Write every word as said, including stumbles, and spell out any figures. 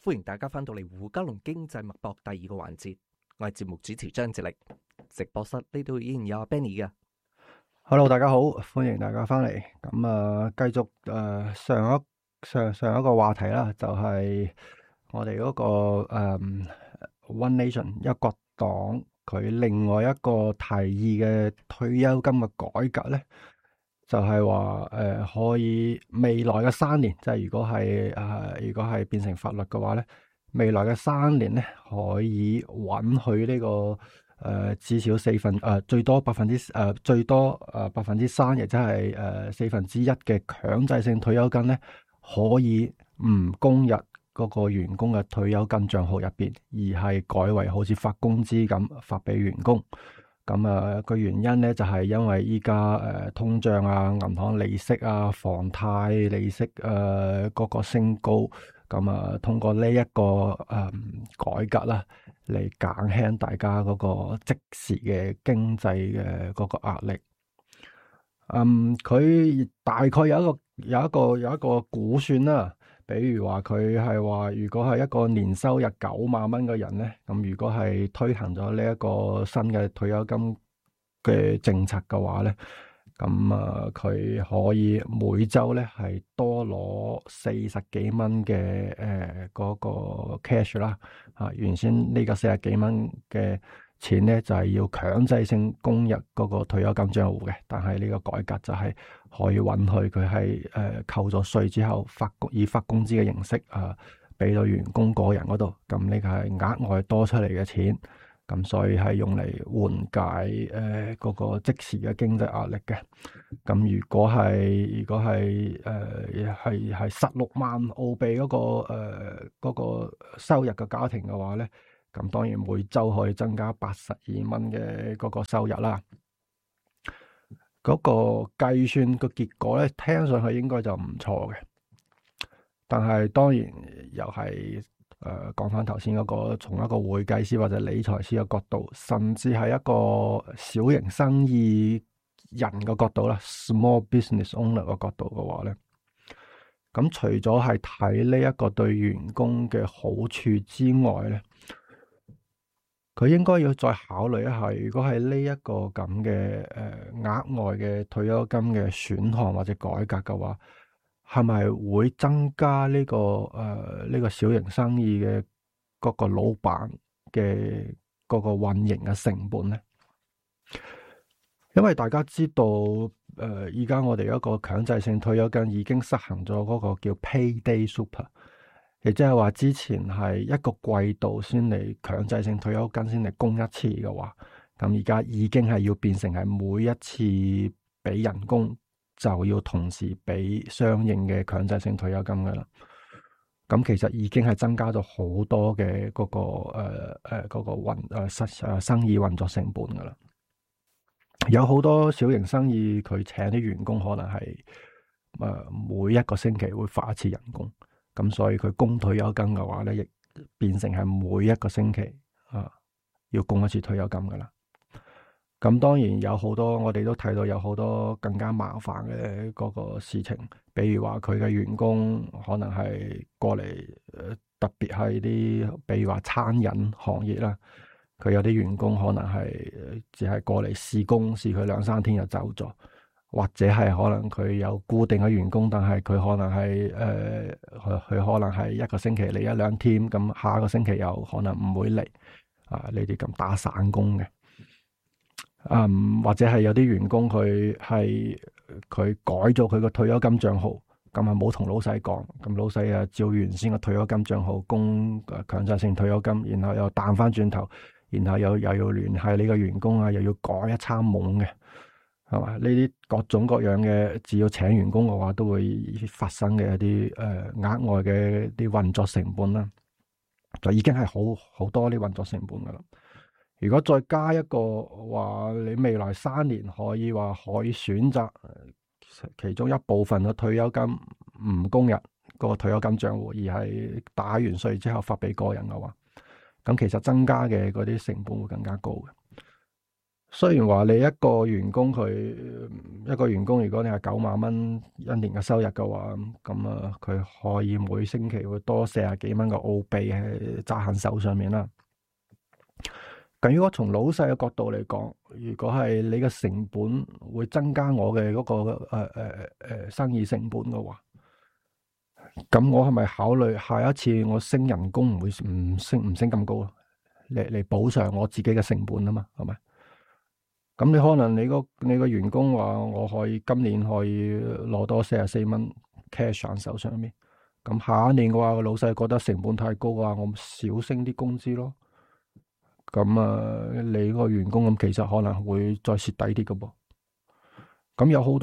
歡迎大家翻到嚟胡嘉龍經濟脈搏第二個環節，我係節目主持張志力。直播室呢度依然有阿 Benny 嘅。 Hello， 大家好，歡迎大家翻嚟。咁啊，繼續誒、呃、上一上上一個話題啦，就係、是、我哋嗰、那個誒、嗯、One Nation 一國黨佢另外一個提議嘅退休金嘅改革咧，就係話誒可以未來嘅三年，即係如果係誒、呃、如果係變成法律嘅話咧，未來嘅三年咧可以允許呢、這個。誒、呃，至少四分誒、呃，最多百分之誒，最多誒百分之三，亦即係誒四分之一嘅強制性退休金咧，可以唔供入嗰個員工嘅退休金賬號入邊，而係改為好似發工資咁發俾員工。咁啊個原因咧就係、是、因為依家誒通脹啊、銀行利息啊、房貸利息誒嗰、呃那個升高，咁啊通過呢、這、一個誒、嗯、改革啦。嚟減輕大家嗰個即時嘅經濟嘅嗰個壓力。嗯，佢大概有一個有一個有一個估算啦。比如話佢係話，如果係一個年收入九萬蚊嘅人咧，咁如果係推行咗呢一個新嘅退休金嘅政策嘅話咧，咁啊佢可以每週咧係多攞四十幾蚊嘅誒嗰個 cash 啦。啊，原先呢個四十幾蚊嘅錢咧就係、是、要強制性供入嗰個退休金賬戶嘅，但係呢個改革就係可以允許佢係誒扣咗稅之後發以發工資嘅形式啊，俾到員工個人嗰度，咁呢個係額外多出嚟嘅錢，咁所以係用嚟緩解誒嗰、呃那個即時嘅經濟壓力嘅。咁如果係如果係誒係係十六萬澳幣嗰、那個誒、呃那個收入嘅家庭嘅話咧，咁當然每周可以增加八十二蚊嘅嗰個收入啦。嗰、那個計算個結果咧，聽上去應該就唔錯嘅。但係當然又係誒講翻頭先嗰個，從一個會計師或者理財師嘅角度，甚至係一個小型生意人嘅角度啦 ，small business owner 嘅角度嘅話咧，咁除咗係睇呢一個對員工嘅好處之外咧，佢應該要再考慮一下，如果係呢一個咁嘅誒額外嘅退休金嘅選項或者改革嘅話，係咪會增加呢、這個誒呢、呃這個小型生意嘅嗰個老闆嘅嗰個運營嘅成本咧？因為大家知道，誒而家我哋一個強制性退休金已經實行咗嗰個叫 Payday Super， 亦即係話之前係一個季度先嚟強制性退休金先嚟供一次嘅話，咁而家已經係要變成係每一次俾人工就要同時俾相應嘅強制性退休金噶啦。咁其實已經係增加咗好多嘅嗰、嗰個誒誒嗰個運誒生誒生意運作成本噶啦。有好多小型生意，佢請啲員工可能係誒、呃、每一個星期會發一次人工，咁所以佢供退休金嘅話咧，亦變成係每一個星期啊要供一次退休金噶啦。咁當然有好多，我哋都睇到有好多更加麻煩嘅嗰個事情，比如話佢嘅員工可能係過嚟誒、呃，特別係啲比如話餐飲行業啦。佢有啲員工可能係只係過嚟試工，試佢兩三天就走咗，或者係可能佢有固定嘅員工，但係佢可能係誒，佢、呃、佢可能係一個星期嚟一兩天，咁下一個星期又可能唔會嚟啊。呢啲咁打散工嘅，嗯，或者係有啲員工佢係佢改咗佢個退休金賬號，咁啊冇同老細講，咁老細啊照原先個退休金賬號供強制性退休金，然後又彈翻轉頭。然後又又要聯繫你個員工啊，又要改一餐懵嘅，係嘛？呢啲各種各樣嘅，只要請員工嘅話，都會發生嘅一啲誒、呃、額外嘅啲運作成本啦，就已經係好好多啲運作成本噶啦。如果再加一個話，你未來三年可以話可以選擇其中一部分嘅退休金唔供入個退休金賬戶，而係打完稅之後發俾個人嘅話，咁其實增加嘅嗰啲成本會更加高嘅。 雖然話你一個員工佢一個員工，如果你係九萬蚊一年嘅收入嘅話，咁啊佢可以每星期會多四十幾蚊嘅澳幣喺揸喺手上面啦。咁如果從老細嘅角度嚟講，如果係你嘅成本會增加我嘅嗰、嗰個誒誒誒生意成本嘅話，咁我係咪考慮下一次我升人工唔會唔升唔升咁高咯？嚟嚟補償我自己嘅成本啊嘛，係咪？咁你可能你個你個員工話我可以今年可以攞多四十四蚊 cash 喺手上面，咁下一年嘅話，個老細覺得成本太高嘅話，我少升啲工資咯。咁啊，你個員工咁其實可能會再蝕底啲嘅噃。咁有好多。